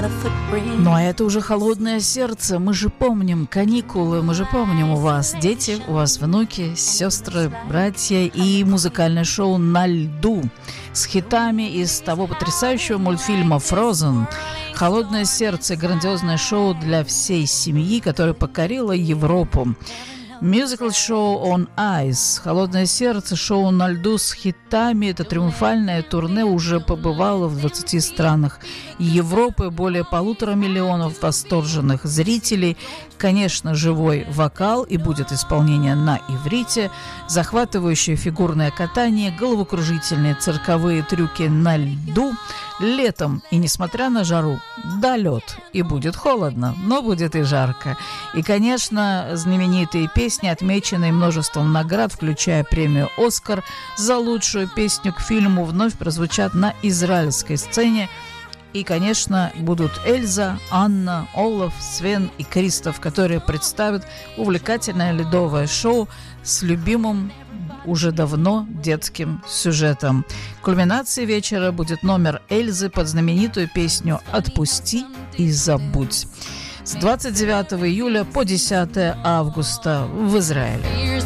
Ну а это уже холодное сердце. Мы же помним каникулы, мы же помним у вас дети, у вас внуки, сестры, братья и музыкальное шоу «На льду» с хитами из того потрясающего мультфильма «Frozen». «Холодное сердце» — грандиозное шоу для всей семьи, которое покорило Европу. Мюзикл-шоу «On Ice», «Холодное сердце», шоу «На льду» с хитами. Это триумфальное турне уже побывало в 20 странах Европы, более 1,5 миллиона восторженных зрителей. Конечно, живой вокал и будет исполнение на иврите, захватывающее фигурное катание, головокружительные цирковые трюки на льду. Летом, и несмотря на жару, да лед, и будет холодно, но будет и жарко. И, конечно, знаменитые песни, отмеченные множеством наград, включая премию «Оскар» за лучшую песню к фильму, вновь прозвучат на израильской сцене. И, конечно, будут Эльза, Анна, Олаф, Свен и Кристоф, которые представят увлекательное ледовое шоу с любимым уже давно детским сюжетом. Кульминацией вечера будет номер Эльзы под знаменитую песню «Отпусти и забудь» с 29 июля по 10 августа в Израиле.